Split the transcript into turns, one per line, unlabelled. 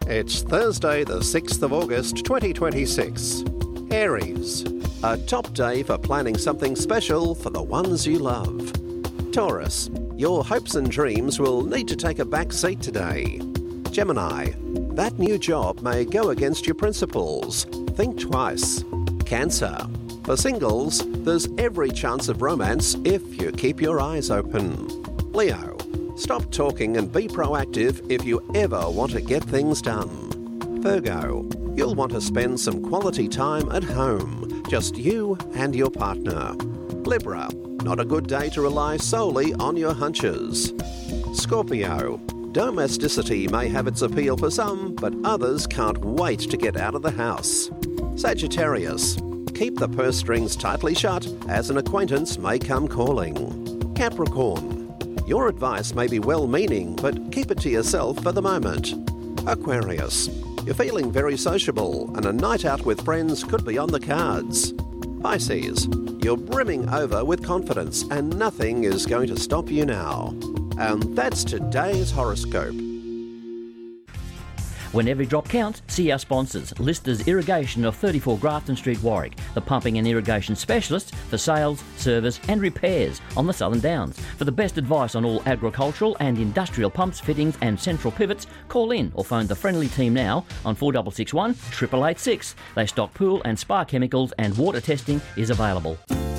It's Thursday, the 6th of August, 2026. Aries, a top day for planning something special for the ones you love. Taurus, your hopes and dreams will need to take a back seat today. Gemini, that new job may go against your principles. Think twice. Cancer, for singles, there's every chance of romance if you keep your eyes open. Leo, stop talking and be proactive if you ever want to get things done. Virgo, you'll want to spend some quality time at home, just you and your partner. Libra, not a good day to rely solely on your hunches. Scorpio, domesticity may have its appeal for some, but others can't wait to get out of the house. Sagittarius, keep the purse strings tightly shut as an acquaintance may come calling. Capricorn, your advice may be well-meaning, but keep it to yourself for the moment. Aquarius, you're feeling very sociable and a night out with friends could be on the cards. Pisces, you're brimming over with confidence and nothing is going to stop you now. And that's today's horoscope.
When every drop counts, see our sponsors. Listers Irrigation of 34 Grafton Street, Warwick, the pumping and irrigation specialist for sales, service and repairs on the Southern Downs. For the best advice on all agricultural and industrial pumps, fittings and central pivots, call in or phone the friendly team now on 4661 8886. They stock pool and spa chemicals and water testing is available.